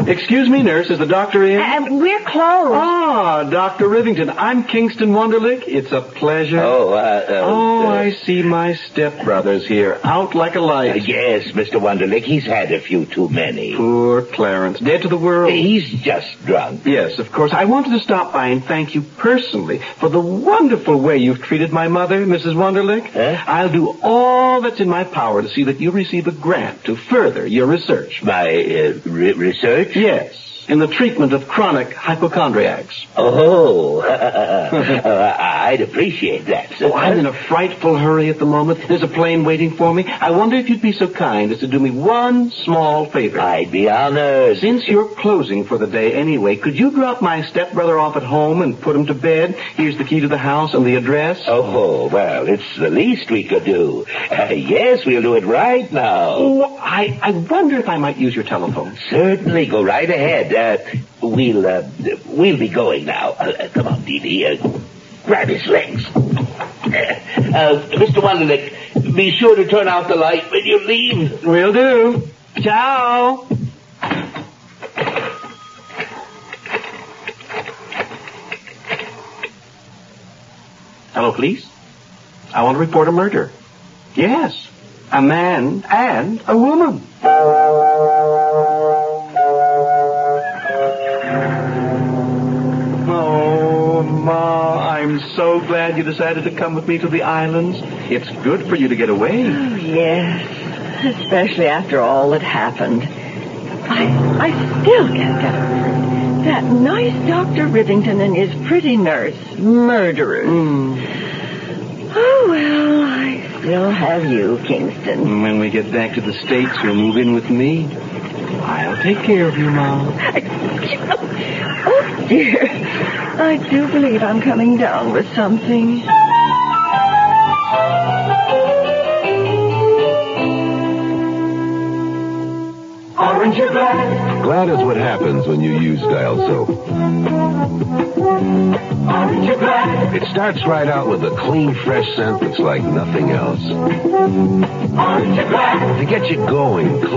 Excuse me, nurse, is the doctor in? We're closed. Ah, Dr. Rivington. I'm Kingston Wunderlich. It's a pleasure. I see my stepbrother's here, out like a light. Yes, Mr. Wunderlich, he's had a few too many. Poor Clarence, dead to the world. He's just drunk. Yes, of course. I wanted to stop by and thank you personally for the wonderful way you've treated my mother, Mrs. Wunderlich. Huh? I'll do all that's in my power to see that you receive a grant to further your research. My research? Yes, in the treatment of chronic hypochondriacs. Oh, I'd appreciate that, sir. Oh, I'm in a frightful hurry at the moment. There's a plane waiting for me. I wonder if you'd be so kind as to do me one small favor. I'd be honored. Since you're closing for the day anyway, could you drop my stepbrother off at home and put him to bed? Here's the key to the house and the address. Oh, well, it's the least we could do. Yes, we'll do it right now. Oh, I wonder if I might use your telephone. Certainly, go right ahead. We'll be going now. Come on, Dee Dee. Grab his legs. Mr. Wunderlich, be sure to turn out the light when you leave. Will do. Ciao. Hello, police? I want to report a murder. Yes, a man and a woman. Oh, Ma, I'm so glad you decided to come with me to the islands. It's good for you to get away. Oh, yes, especially after all that happened. I still can't get over it. That nice Dr. Rivington and his pretty nurse, murderers. Oh, well, I still have you, Kingston. When we get back to the States, you'll move in with me. I'll take care of you, Ma. Oh, dear. I do believe I'm coming down with something. Aren't you glad? Glad is what happens when you use Dial soap. Aren't you glad? It starts right out with a clean, fresh scent that's like nothing else. Aren't you glad? To get you going,